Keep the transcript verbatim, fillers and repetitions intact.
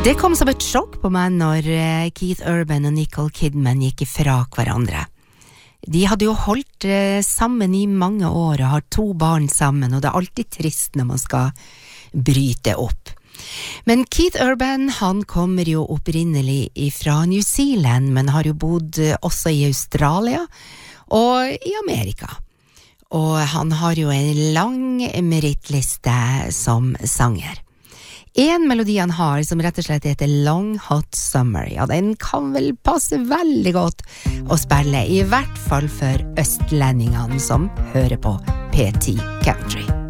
Det kom som et sjokk på meg når Keith Urban og Nicole Kidman gikk ifra hverandre. De hadde jo holdt sammen i mange år og har to barn sammen, og det er alltid trist når man skal bryte opp. Men Keith Urban, han kommer jo opprinnelig fra New Zealand, men har jo bodd også i Australia og i Amerika. Og han har jo en lang merittliste som sanger. En melodi han har som rett og slett heter Long Hot Summer, ja, den kan vel passe veldig godt å spille, i hvert fall for østlendingene som hører på P ti Country.